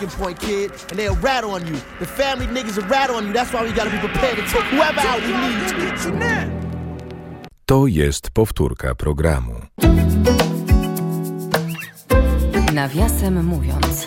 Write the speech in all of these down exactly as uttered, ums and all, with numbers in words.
point, kid, and they'll rat on you. The family niggas will rat on you. That's why we gotta be prepared to take whoever out we need. To jest powtórka programu. Nawiasem mówiąc.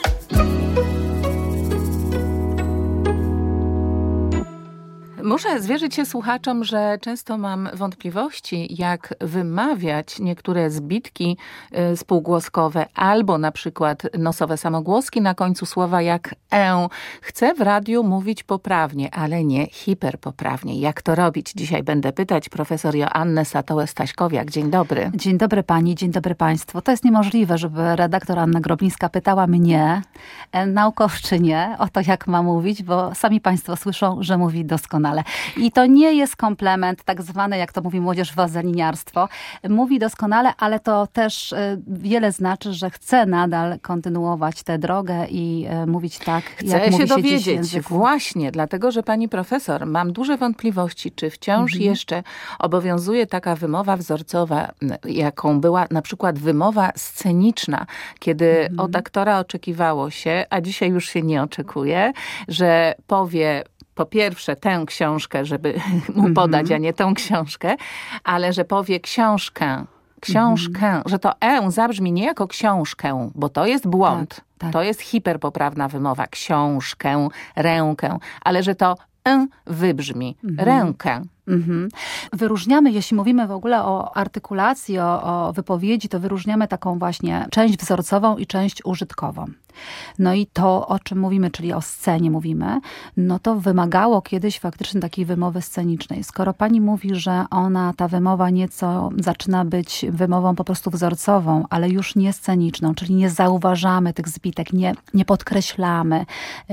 Muszę zwierzyć się słuchaczom, że często mam wątpliwości, jak wymawiać niektóre zbitki y, spółgłoskowe albo na przykład nosowe samogłoski na końcu słowa jak e. Chcę w radiu mówić poprawnie, ale nie hiperpoprawnie. Jak to robić? Dzisiaj będę pytać profesor Joannę Satołę-Staśkowiak. Dzień dobry. Dzień dobry pani, dzień dobry państwu. To jest niemożliwe, żeby redaktor Anna Groblińska pytała mnie, naukowczynię, o to, jak ma mówić, bo sami państwo słyszą, że mówi doskonale. I to nie jest komplement, tak zwane, jak to mówi młodzież, wazeliniarstwo. Mówi doskonale, ale to też wiele znaczy, że chce nadal kontynuować tę drogę i mówić tak, Chcę jak się mówi się dowiedzieć, właśnie, dlatego, że pani profesor, mam duże wątpliwości, czy wciąż mhm. jeszcze obowiązuje taka wymowa wzorcowa, jaką była na przykład wymowa sceniczna, kiedy mhm. od aktora oczekiwało się, a dzisiaj już się nie oczekuje, że powie po pierwsze tę książkę, żeby mu podać, mm-hmm. a nie tą książkę, ale że powie książkę, książkę, mm-hmm. że to e zabrzmi nie jako książkę, bo to jest błąd. Tak, tak. To jest hiperpoprawna wymowa. Książkę, rękę, ale że to e wybrzmi. Mm-hmm. Rękę. Mhm. Wyróżniamy, jeśli mówimy w ogóle o artykulacji, o, o wypowiedzi, to wyróżniamy taką właśnie część wzorcową i część użytkową. No i to, o czym mówimy, czyli o scenie mówimy, no to wymagało kiedyś faktycznie takiej wymowy scenicznej. Skoro pani mówi, że ona, ta wymowa nieco zaczyna być wymową po prostu wzorcową, ale już nie sceniczną, czyli nie zauważamy tych zbitek, nie, nie podkreślamy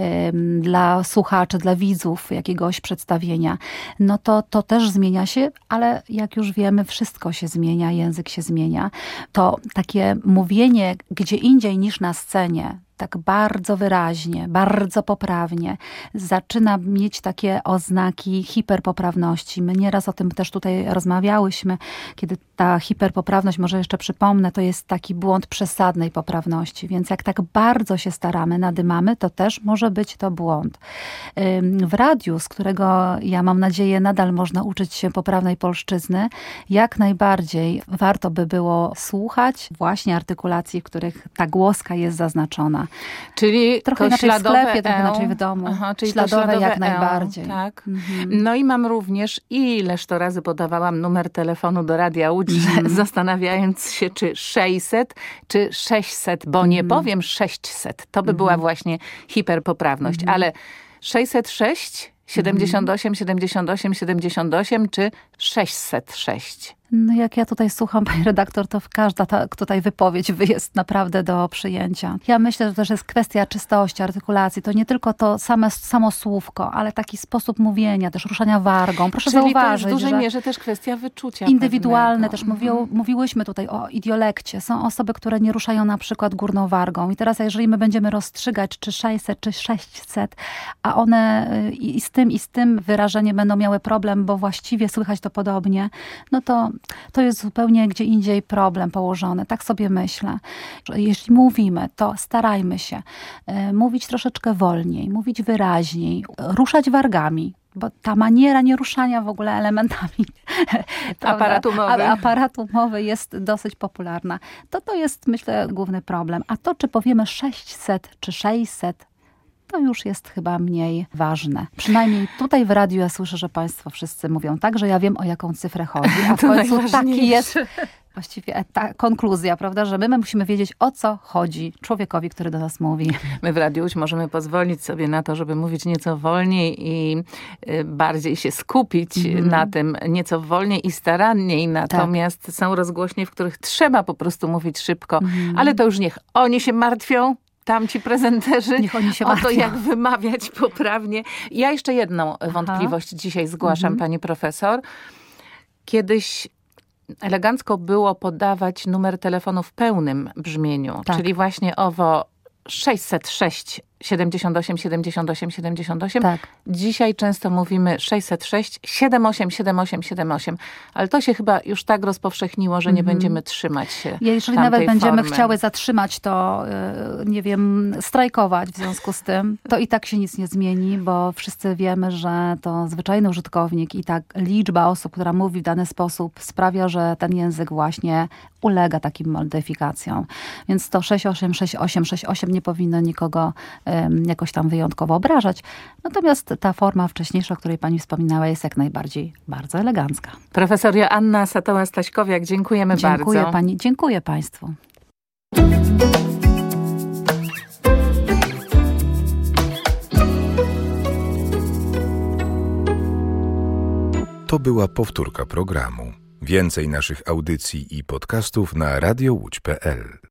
ym, dla słuchaczy, dla widzów jakiegoś przedstawienia, no to to też zmienia się, ale jak już wiemy, wszystko się zmienia, język się zmienia. To takie mówienie gdzie indziej niż na scenie, tak bardzo wyraźnie, bardzo poprawnie, zaczyna mieć takie oznaki hiperpoprawności. My nieraz o tym też tutaj rozmawiałyśmy, kiedy ta hiperpoprawność, może jeszcze przypomnę, to jest taki błąd przesadnej poprawności. Więc jak tak bardzo się staramy, nadymamy, to też może być to błąd. W radiu, z którego ja mam nadzieję nadal można uczyć się poprawnej polszczyzny, jak najbardziej warto by było słuchać właśnie artykulacji, w których ta głoska jest zaznaczona. Czyli trochę inaczej w sklepie, trochę inaczej w domu. Aha, czyli śladowe, śladowe jak e, najbardziej. Tak. Mhm. No i mam również, ileż to razy podawałam numer telefonu do Radia Łódź, mhm. zastanawiając się, czy sześćset, czy sześćset, bo mhm. nie powiem sześćset. To by mhm. była właśnie hiperpoprawność. Mhm. Ale sześćset sześć, siedemdziesiąt osiem, siedemdziesiąt osiem, siedemdziesiąt osiem czy sześćset sześć? No jak ja tutaj słucham, pani redaktor, to każda ta tutaj wypowiedź jest naprawdę do przyjęcia. Ja myślę, że to też jest kwestia czystości, artykulacji. To nie tylko to same, samo słówko, ale taki sposób mówienia, też ruszania wargą. Proszę Czyli zauważyć, to jest w dużej że mierze też kwestia wyczucia indywidualne. pewnego. Też mówił, mówiłyśmy tutaj o idiolekcie. Są osoby, które nie ruszają na przykład górną wargą. I teraz jeżeli my będziemy rozstrzygać, czy sześćset, czy sześćset, a one i, i z tym, i z tym wyrażeniem będą miały problem, bo właściwie słychać to podobnie, no to to jest zupełnie gdzie indziej problem położony. Tak sobie myślę. Jeśli mówimy, to starajmy się y, mówić troszeczkę wolniej, mówić wyraźniej, ruszać wargami. Bo ta maniera nieruszania w ogóle elementami aparatu mowy. aparatu mowy jest dosyć popularna. To to jest, myślę, główny problem. A to, czy powiemy sześćset czy sześćset, to już jest chyba mniej ważne. Przynajmniej tutaj w radiu ja słyszę, że państwo wszyscy mówią tak, że ja wiem, o jaką cyfrę chodzi. A w końcu taki jest właściwie ta konkluzja, prawda, że my, my musimy wiedzieć, o co chodzi człowiekowi, który do nas mówi. My w Radiu Łódź możemy pozwolić sobie na to, żeby mówić nieco wolniej i bardziej się skupić mm. na tym nieco wolniej i staranniej. Natomiast tak. są rozgłośnie, w których trzeba po prostu mówić szybko, mm. ale to już niech oni się martwią, tamci prezenterzy, niech oni się o to, martwią. jak wymawiać poprawnie. Ja jeszcze jedną Aha. wątpliwość dzisiaj zgłaszam, mm-hmm. pani profesor. Kiedyś elegancko było podawać numer telefonu w pełnym brzmieniu, tak. czyli właśnie owo sześćset sześć siedemdziesiąt osiem, siedemdziesiąt osiem, siedemdziesiąt osiem. Tak. Dzisiaj często mówimy sześćset sześć, siedemdziesiąt osiem, siedemdziesiąt osiem, siedemdziesiąt osiem. Ale to się chyba już tak rozpowszechniło, że nie mm. będziemy trzymać się Jeżeli tamtej nawet będziemy formy. chciały zatrzymać to, nie wiem, strajkować w związku z tym, to i tak się nic nie zmieni, bo wszyscy wiemy, że to zwyczajny użytkownik i tak liczba osób, która mówi w dany sposób sprawia, że ten język właśnie ulega takim modyfikacjom. Więc to sześćdziesiąt osiem, sześćdziesiąt osiem, sześćdziesiąt osiem nie powinno nikogo um, jakoś tam wyjątkowo obrażać. Natomiast ta forma wcześniejsza, o której pani wspominała, jest jak najbardziej bardzo elegancka. Profesor Joanna Satoła-Staśkowiak, dziękujemy Dziękuję bardzo. Dziękuję pani, dziękuję państwu. To była powtórka programu. Więcej naszych audycji i podcastów na radio łódź kropka pe el.